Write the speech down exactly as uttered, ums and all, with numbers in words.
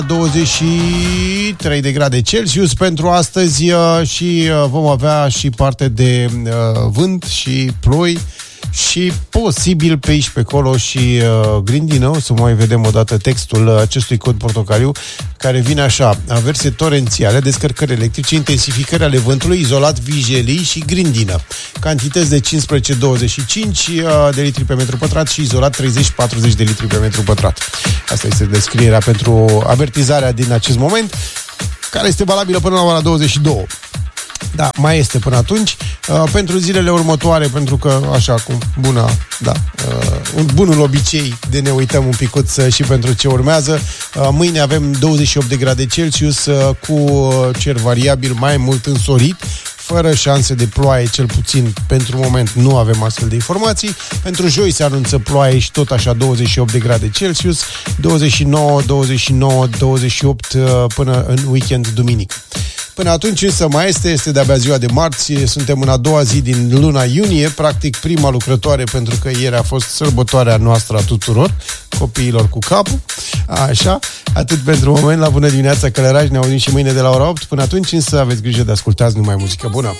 douăzeci și trei de grade Celsius pentru astăzi și vom avea și parte de vânt și ploi și posibil pe aici pe acolo și uh, grindină. O să mai vedem odată textul acestui cod portocaliu care vine așa: averse torențiale, descărcări electrice, intensificări ale vântului, izolat vijelii și grindină. Cantități de cincisprezece douăzeci și cinci uh, de litri pe metru pătrat și izolat treizeci patruzeci de litri pe metru pătrat. Asta este descrierea pentru avertizarea din acest moment, care este valabilă până la ora douăzeci și două. Da, mai este până atunci. Uh, pentru zilele următoare, pentru că, așa cum bună, da, uh, un bunul obicei de ne uităm un picuț uh, și pentru ce urmează. Uh, mâine avem douăzeci și opt de grade Celsius uh, cu uh, cer variabil mai mult însorit, fără șanse de ploaie, cel puțin pentru moment nu avem astfel de informații. Pentru joi se anunță ploaie și tot așa douăzeci și opt de grade Celsius, douăzeci și nouă, douăzeci și nouă, douăzeci și opt uh, până în weekend duminică. Până atunci însă mai este, este de-abia ziua de marți, suntem în a doua zi din luna iunie, practic prima lucrătoare, pentru că ieri a fost sărbătoarea noastră a tuturor, copiilor cu capul. Așa, atât pentru moment, la bună dimineața, Călăraș, ne auzim și mâine de la ora opt. Până atunci însă aveți grijă de ascultați numai muzică bună.